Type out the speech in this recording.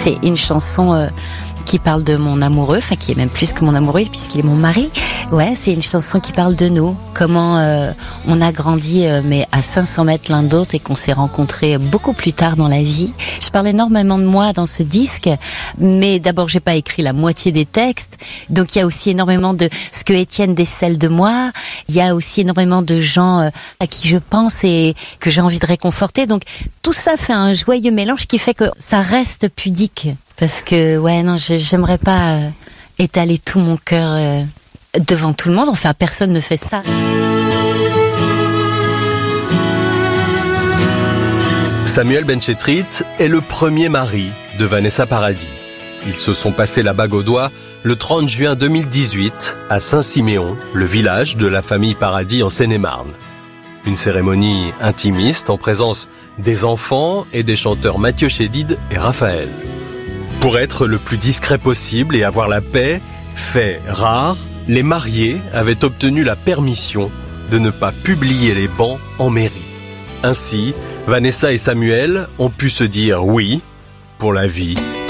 C'est une chanson qui parle de mon amoureux, enfin qui est même plus que mon amoureux puisqu'il est mon mari. Ouais, c'est une chanson qui parle de nous, comment on a grandi mais à 500 mètres l'un d'autre et qu'on s'est rencontrés beaucoup plus tard dans la vie. Je parle énormément de moi dans ce disque, mais d'abord j'ai pas écrit la moitié des textes, donc il y a aussi énormément de ce que Étienne décèle de moi, il y a aussi énormément de gens à qui je pense et que j'ai envie de réconforter, donc tout ça fait un joyeux mélange qui fait que ça reste pudique. Parce que, ouais, non, j'aimerais pas étaler tout mon cœur devant tout le monde. Enfin, personne ne fait ça. Samuel Benchetrit est le premier mari de Vanessa Paradis. Ils se sont passés la bague au doigt le 30 juin 2018 à Saint-Siméon, le village de la famille Paradis en Seine-et-Marne. Une cérémonie intimiste en présence des enfants et des chanteurs Mathieu Chédid et Raphaël. Pour être le plus discret possible et avoir la paix, fait rare, les mariés avaient obtenu la permission de ne pas publier les bans en mairie. Ainsi, Vanessa et Samuel ont pu se dire oui pour la vie